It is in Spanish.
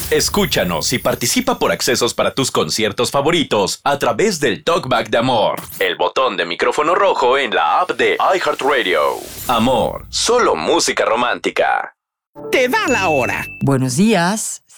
Escúchanos y participa por accesos para tus conciertos favoritos a través del Talkback de Amor, el botón de micrófono rojo en la app de iHeartRadio. Amor, solo música romántica. Te da la hora. Buenos días.